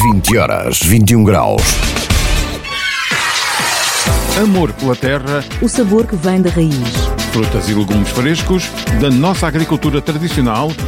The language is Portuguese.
20 horas, 21 graus. Amor pela terra, o sabor que vem da raiz. frutas e legumes frescos da nossa agricultura tradicional